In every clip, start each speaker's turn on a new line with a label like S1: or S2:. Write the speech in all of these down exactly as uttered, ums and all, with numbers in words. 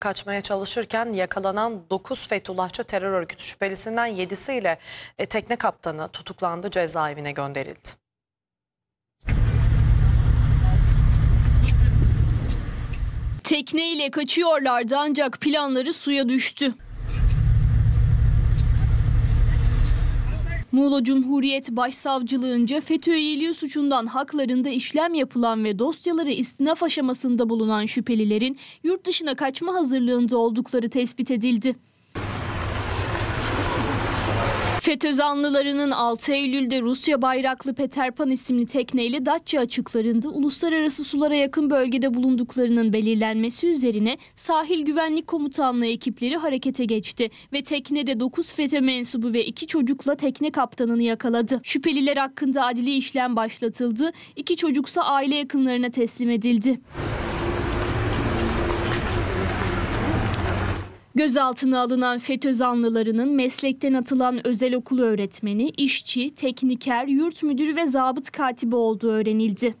S1: Kaçmaya çalışırken yakalanan dokuz Fethullahçı terör örgütü şüphelisinden yedisiyle e, tekne kaptanı tutuklandı, cezaevine gönderildi.
S2: Tekneyle kaçıyorlardı ancak planları suya düştü. Muğla Cumhuriyet Başsavcılığınca FETÖ üyeliği suçundan haklarında işlem yapılan ve dosyaları istinaf aşamasında bulunan şüphelilerin yurt dışına kaçma hazırlığında oldukları tespit edildi. FETÖ zanlılarının altı Eylül'de Rusya bayraklı Peterpan isimli tekneyle Datça açıklarında uluslararası sulara yakın bölgede bulunduklarının belirlenmesi üzerine Sahil Güvenlik Komutanlığı ekipleri harekete geçti ve teknede dokuz FETÖ mensubu ve iki çocukla tekne kaptanını yakaladı. Şüpheliler hakkında adli işlem başlatıldı, iki çocuksa aile yakınlarına teslim edildi. Gözaltına alınan FETÖ zanlılarının meslekten atılan özel okul öğretmeni, işçi, tekniker, yurt müdürü ve zabıt katibi olduğu öğrenildi.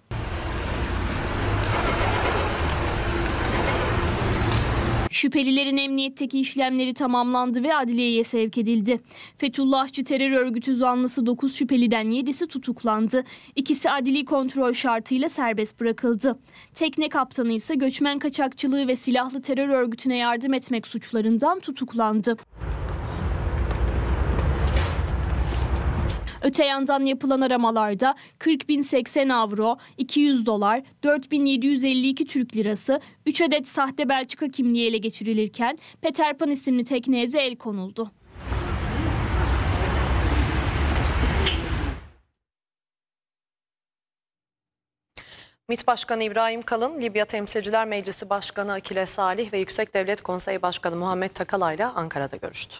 S2: Şüphelilerin emniyetteki işlemleri tamamlandı ve adliyeye sevk edildi. Fethullahçı terör örgütü zanlısı dokuz şüpheliden yedisi tutuklandı. İkisi adli kontrol şartıyla serbest bırakıldı. Tekne kaptanı ise göçmen kaçakçılığı ve silahlı terör örgütüne yardım etmek suçlarından tutuklandı. Öte yandan yapılan aramalarda kırk bin seksen avro, iki yüz dolar, dört bin yedi yüz elli iki Türk lirası, üç adet sahte Belçika kimliği ele geçirilirken Peterpan isimli tekneye de el konuldu.
S1: MİT Başkanı İbrahim Kalın, Libya Temsilciler Meclisi Başkanı Akile Salih ve Yüksek Devlet Konseyi Başkanı Muhammed Takalay'la Ankara'da görüştü.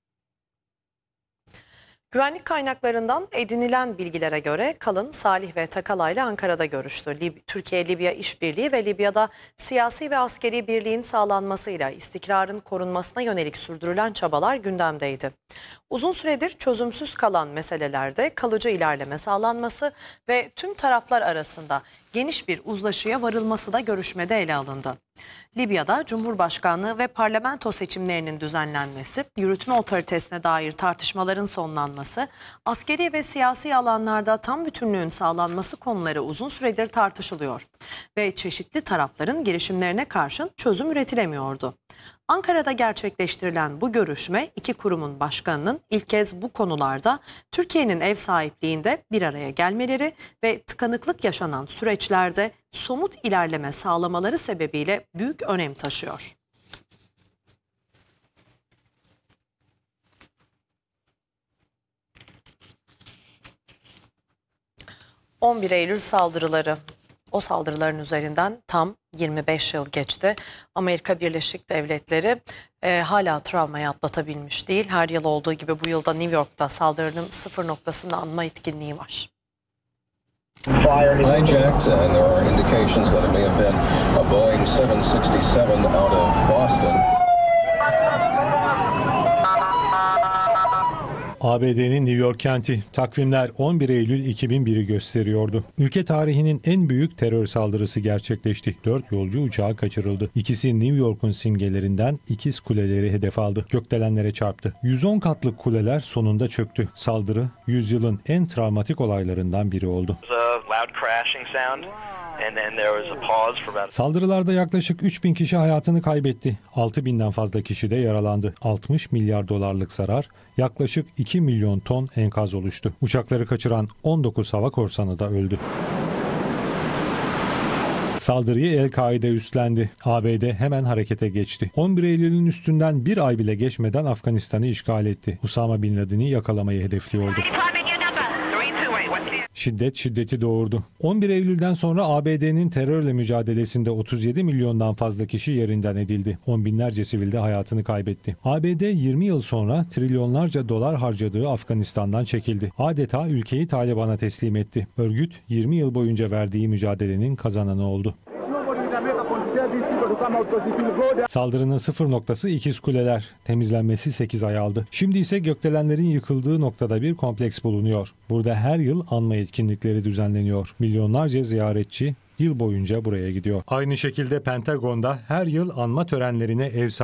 S1: Güvenlik kaynaklarından edinilen bilgilere göre Kalın, Salih ve Takalay'la Ankara'da görüştü. Lib- Türkiye-Libya işbirliği ve Libya'da siyasi ve askeri birliğin sağlanmasıyla istikrarın korunmasına yönelik sürdürülen çabalar gündemdeydi. Uzun süredir çözümsüz kalan meselelerde kalıcı ilerleme sağlanması ve tüm taraflar arasında geniş bir uzlaşıya varılması da görüşmede ele alındı. Libya'da Cumhurbaşkanlığı ve parlamento seçimlerinin düzenlenmesi, yürütme otoritesine dair tartışmaların sonlanması, askeri ve siyasi alanlarda tam bütünlüğün sağlanması konuları uzun süredir tartışılıyor ve çeşitli tarafların girişimlerine karşın çözüm üretilemiyordu. Ankara'da gerçekleştirilen bu görüşme iki kurumun başkanının ilk kez bu konularda Türkiye'nin ev sahipliğinde bir araya gelmeleri ve tıkanıklık yaşanan süreçlerde somut ilerleme sağlamaları sebebiyle büyük önem taşıyor. on bir Eylül saldırıları. O saldırıların üzerinden tam yirmi beş yıl geçti. Amerika Birleşik Devletleri e, hala travmayı atlatabilmiş değil. Her yıl olduğu gibi bu yılda New York'ta saldırının sıfır noktasını anma etkinliği var.
S3: Hijacked, and there are indications that it may have been a Boeing seven sixty-seven out of Boston.
S4: A B D'nin New York kenti. Takvimler on bir Eylül iki bin bir'i gösteriyordu. Ülke tarihinin en büyük terör saldırısı gerçekleşti. Dört yolcu uçağı kaçırıldı. İkisi New York'un simgelerinden ikiz kuleleri hedef aldı. Gökdelenlere çarptı. yüz on katlı kuleler sonunda çöktü. Saldırı yüzyılın en travmatik olaylarından biri oldu. Saldırılarda yaklaşık üç bin kişi hayatını kaybetti. altı binden fazla kişi de yaralandı. altmış milyar dolarlık zarar, yaklaşık iki milyon ton enkaz oluştu. Uçakları kaçıran on dokuz hava korsanı da öldü. Saldırıyı El-Kaide üstlendi. A B D hemen harekete geçti. on bir Eylül'ün üstünden bir ay bile geçmeden Afganistan'ı işgal etti. Usama Bin Laden'i yakalamayı hedefliyordu. Şiddet şiddeti doğurdu. on bir Eylül'den sonra A B D'nin terörle mücadelesinde otuz yedi milyondan fazla kişi yerinden edildi. On binlerce sivil de hayatını kaybetti. A B D yirmi yıl sonra trilyonlarca dolar harcadığı Afganistan'dan çekildi. Adeta ülkeyi Taliban'a teslim etti. Örgüt yirmi yıl boyunca verdiği mücadelenin kazananı oldu. Saldırının sıfır noktası ikiz kuleler. Temizlenmesi sekiz ay aldı. Şimdi ise gökdelenlerin yıkıldığı noktada bir kompleks bulunuyor. Burada her yıl anma etkinlikleri düzenleniyor. Milyonlarca ziyaretçi yıl boyunca buraya gidiyor. Aynı şekilde Pentagon'da her yıl anma törenlerine ev